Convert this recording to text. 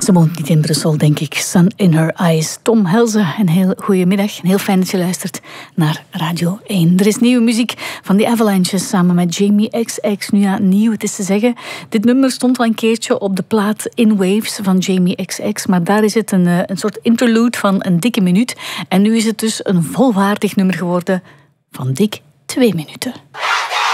Ze woont niet in Brussel, denk ik. Sun in her eyes. Tom Helze, een heel goede middag. Heel fijn dat je luistert naar Radio 1. Er is nieuwe muziek van The Avalanches samen met Jamie XX. Nu ja, nieuw, het is te zeggen. Dit nummer stond al een keertje op de plaat In Waves van Jamie XX. Maar daar is het een soort interlude van een dikke minuut. En nu is het dus een volwaardig nummer geworden van dik 2 minuten.